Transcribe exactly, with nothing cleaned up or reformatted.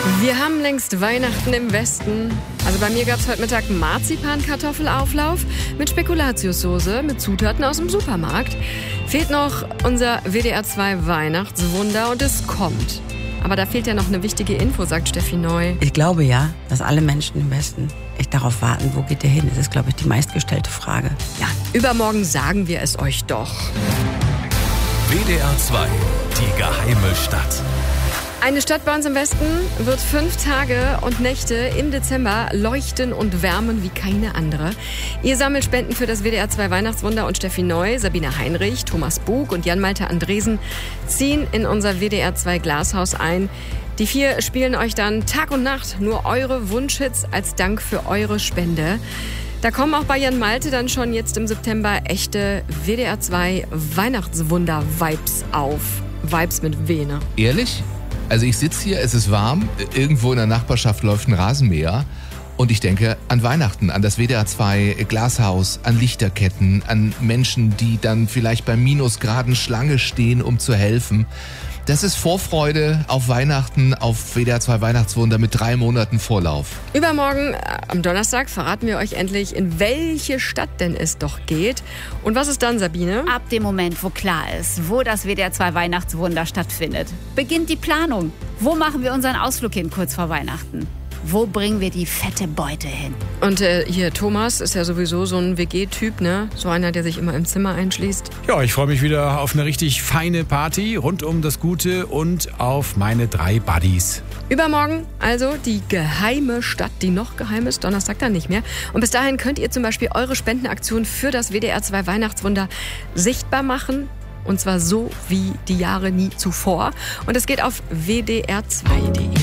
Wir haben längst Weihnachten im Westen. Also bei mir gab es heute Mittag Marzipan-Kartoffelauflauf mit Spekulatiussoße mit Zutaten aus dem Supermarkt. Fehlt noch unser W D R zwei Weihnachtswunder und es kommt. Aber da fehlt ja noch eine wichtige Info, sagt Steffi Neu. Ich glaube ja, dass alle Menschen im Westen echt darauf warten, wo geht der hin? Das ist, glaube ich, die meistgestellte Frage. Ja, übermorgen sagen wir es euch doch. W D R zwei, die geheime Stadt. Eine Stadt bei uns im Westen wird fünf Tage und Nächte im Dezember leuchten und wärmen wie keine andere. Ihr sammelt Spenden für das W D R zwei Weihnachtswunder und Steffi Neu, Sabine Heinrich, Thomas Bug und Jan-Malte Andresen ziehen in unser W D R zwei Glashaus ein. Die vier spielen euch dann Tag und Nacht nur eure Wunschhits als Dank für eure Spende. Da kommen auch bei Jan Malte dann schon jetzt im September echte W D R zwei Weihnachtswunder-Vibes auf. Vibes mit W, ne? Ehrlich? Also ich sitze hier, es ist warm, irgendwo in der Nachbarschaft läuft ein Rasenmäher und ich denke an Weihnachten, an das W D R zwei Glashaus, an Lichterketten, an Menschen, die dann vielleicht bei Minusgraden Schlange stehen, um zu helfen. Das ist Vorfreude auf Weihnachten, auf W D R zwei Weihnachtswunder mit drei Monaten Vorlauf. Übermorgen, äh, am Donnerstag, verraten wir euch endlich, in welche Stadt denn es doch geht. Und was ist dann, Sabine? Ab dem Moment, wo klar ist, wo das W D R zwei Weihnachtswunder stattfindet, beginnt die Planung. Wo machen wir unseren Ausflug hin kurz vor Weihnachten? Wo bringen wir die fette Beute hin? Und äh, hier, Thomas ist ja sowieso so ein W G-Typ, ne? So einer, der sich immer im Zimmer einschließt. Ja, ich freue mich wieder auf eine richtig feine Party rund um das Gute und auf meine drei Buddies. Übermorgen also die geheime Stadt, die noch geheim ist, Donnerstag dann nicht mehr. Und bis dahin könnt ihr zum Beispiel eure Spendenaktion für das W D R zwei Weihnachtswunder sichtbar machen. Und zwar so wie die Jahre nie zuvor. Und es geht auf w d r zwei punkt d e.